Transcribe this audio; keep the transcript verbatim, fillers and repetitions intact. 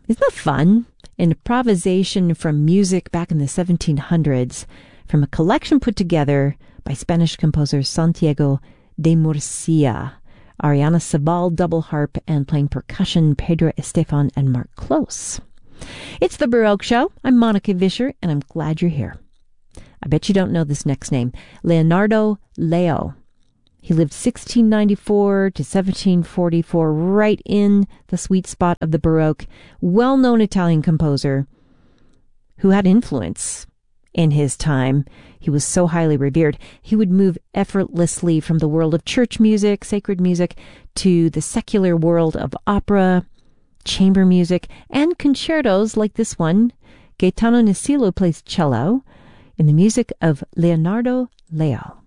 Isn't that fun? An improvisation from music back in the seventeen hundreds from a collection put together by Spanish composer Santiago de Murcia. Ariana Sabal double harp and playing percussion, Pedro Estefan and Mark Close. It's The Baroque Show. I'm Monica Vischer, and I'm glad you're here. I bet you don't know this next name. Leonardo Leo. He lived sixteen ninety-four to seventeen forty-four, right in the sweet spot of the Baroque. Well-known Italian composer who had influence in his time. He was so highly revered. He would move effortlessly from the world of church music, sacred music, to the secular world of opera, chamber music, and concertos like this one. Gaetano Nasillo plays cello in the music of Leonardo Leo.